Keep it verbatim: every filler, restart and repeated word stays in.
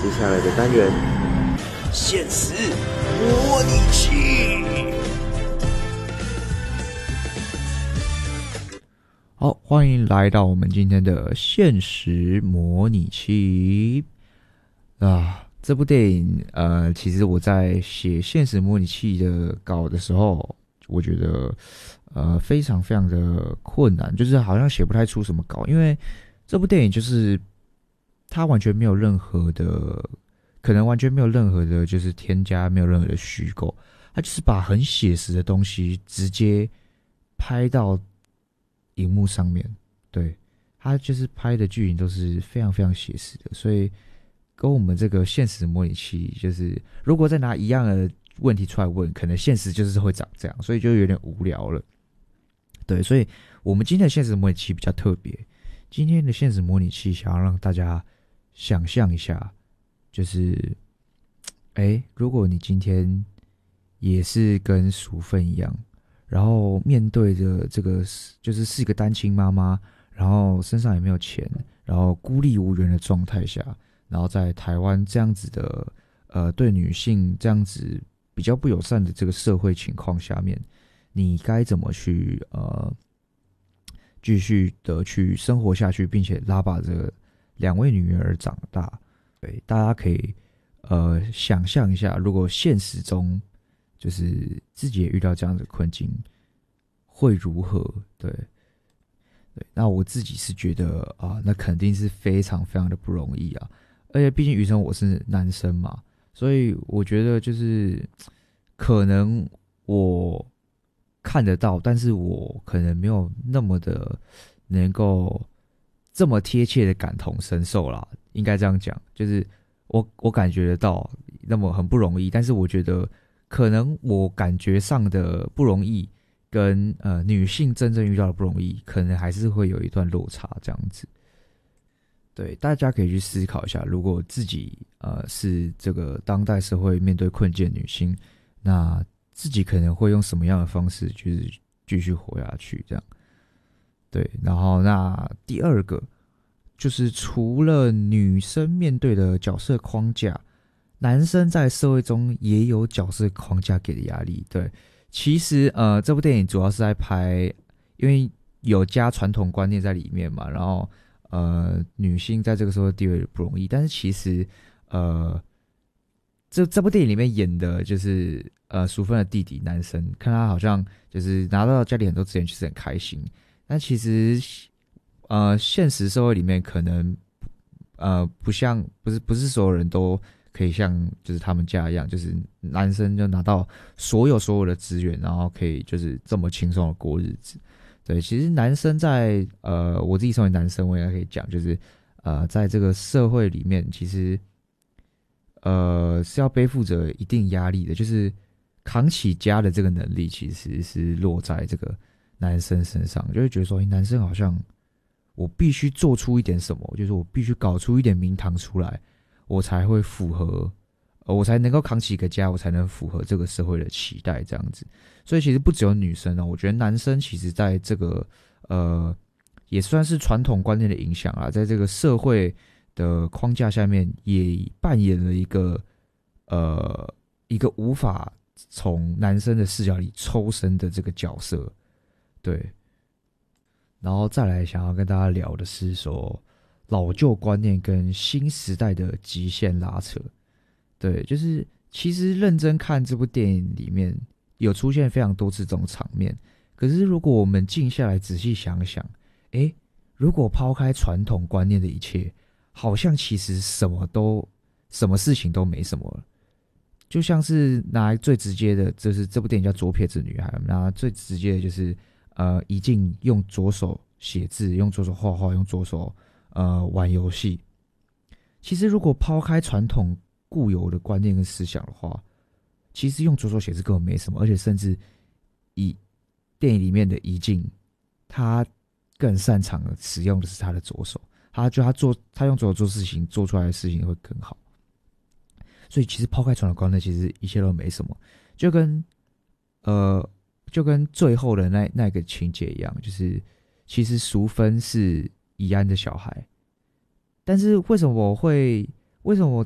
接下来的单元， 现实模拟器。 好，欢迎来到我们今天的现实模拟器啊！这部电影，呃，其实我在写现实模拟器的稿的时候，我觉得呃非常非常的困难，就是好像写不太出什么稿，因为这部电影就是它完全没有任何的，可能完全没有任何的，就是添加，没有任何的虚构，它就是把很写实的东西直接拍到荧幕上面，对，它就是拍的剧情都是非常非常写实的，所以跟我们这个现实模拟器，就是如果再拿一样的问题出来问，可能现实就是会长这样，所以就有点无聊了。对，所以我们今天的现实模拟器比较特别，今天的现实模拟器想要让大家想象一下，就是，哎，如果你今天也是跟淑芬一样。然后面对着这个就是是一个单亲妈妈，然后身上也没有钱，然后孤立无援的状态下，然后在台湾这样子的呃对女性这样子比较不友善的这个社会情况下面，你该怎么去呃继续的去生活下去，并且拉拔这两位女儿长大？对，大家可以呃想象一下，如果现实中就是自己也遇到这样的困境，会如何？对，对，那我自己是觉得啊，那肯定是非常非常的不容易啊。而且毕竟余生我是男生嘛，所以我觉得就是可能我看得到，但是我可能没有那么的能够这么贴切的感同身受啦，应该这样讲，就是我我感觉得到，那么很不容易，但是我觉得。可能我感觉上的不容易，跟呃女性真正遇到的不容易，可能还是会有一段落差这样子。对，大家可以去思考一下，如果自己呃是这个当代社会面对困境的女性，那自己可能会用什么样的方式就是继续活下去这样。对，然后那第二个就是除了女生面对的角色框架。男生在社会中也有角色框架给的压力，对。其实，呃，这部电影主要是在拍，因为有加传统观念在里面嘛，然后，呃，女性在这个社会地位不容易，但是其实，呃，这这部电影里面演的就是呃淑芬的弟弟男生，看他好像就是拿到家里很多资源，其实很开心，但其实，呃，现实社会里面可能，呃，不像不是不是所有人都。可以像就是他们家一样，就是男生就拿到所有所有的资源，然后可以就是这么轻松的过日子。对，其实男生在呃，我自己身为男生，我也可以讲，就是呃，在这个社会里面，其实呃是要背负着一定压力的，就是扛起家的这个能力，其实是落在这个男生身上，就会觉得说，男生好像我必须做出一点什么，就是我必须搞出一点名堂出来。我才会符合，呃，我才能够扛起一个家，我才能符合这个社会的期待，这样子。所以其实不只有女生啊，我觉得男生其实在这个呃，也算是传统观念的影响啊，在这个社会的框架下面，也扮演了一个呃一个无法从男生的视角里抽身的这个角色，对。然后再来想要跟大家聊的是说。老旧观念跟新时代的极限拉扯，对，就是其实认真看这部电影里面有出现非常多次这种场面，可是如果我们静下来仔细想想，诶，如果抛开传统观念的一切，好像其实什么都什么事情都没什么了，就像是拿最直接的，就是这部电影叫《左撇子女孩》，拿最直接的就是呃，一静用左手写字，用左手画画，用左手。呃，玩游戏，其实如果抛开传统固有的观念跟思想的话，其实用左手写字根本没什么，而且甚至以电影里面的怡静，他更擅长的使用的是他的左手，他就他做他用左手做事情，做出来的事情会更好。所以其实抛开传统观念，其实一切都没什么，就跟呃，就跟最后的那那个情节一样，就是其实淑芬是。怡安的小孩，但是为什么我会为什么我